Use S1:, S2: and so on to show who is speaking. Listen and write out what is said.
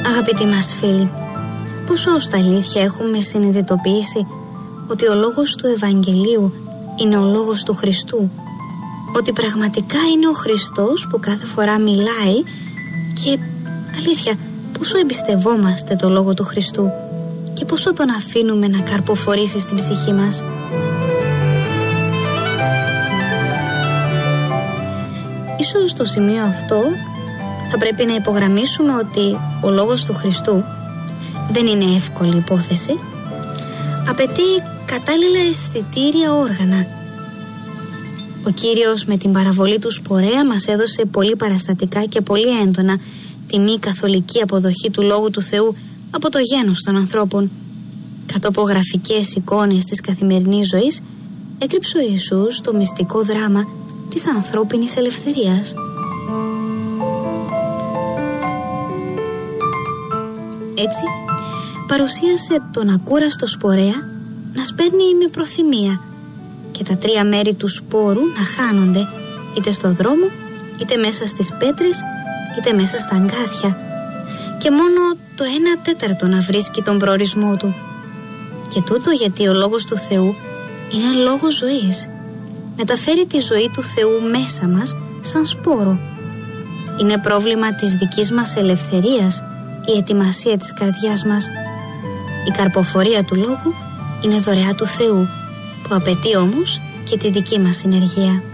S1: Αγαπητοί μας φίλοι, πόσο στα αλήθεια έχουμε συνειδητοποιήσει ότι ο λόγος του Ευαγγελίου είναι ο λόγος του Χριστού, ότι πραγματικά είναι ο Χριστός που κάθε φορά μιλάει και αλήθεια πόσο εμπιστευόμαστε το λόγο του Χριστού και πόσο τον αφήνουμε να καρποφορήσει στην ψυχή μας. Ίσως στο σημείο αυτό θα πρέπει να υπογραμμίσουμε ότι ο λόγος του Χριστού δεν είναι εύκολη υπόθεση. Απαιτεί κατάλληλα αισθητήρια όργανα. Ο Κύριος με την παραβολή του σπορέα μας έδωσε πολύ παραστατικά και πολύ έντονα τη μη καθολική αποδοχή του Λόγου του Θεού από το γένος των ανθρώπων. Κατ' από γραφικές εικόνες της καθημερινής ζωής έκρυψε ο Ιησούς το μυστικό δράμα της ανθρώπινης ελευθερίας. Έτσι παρουσίασε τον ακούραστο σπορέα να σπέρνει με προθυμία και τα 3 μέρη του σπόρου να χάνονται είτε στο δρόμο, είτε μέσα στις πέτρες, είτε μέσα στα αγκάθια και μόνο το 1/4 να βρίσκει τον προορισμό του. Και τούτο γιατί ο λόγος του Θεού είναι λόγος ζωής. Μεταφέρει τη ζωή του Θεού μέσα μας σαν σπόρο. Είναι πρόβλημα της δικής μας ελευθερίας η ετοιμασία της καρδιάς μας. Η καρποφορία του λόγου είναι δωρεά του Θεού που απαιτεί όμως και τη δική μας συνεργεία.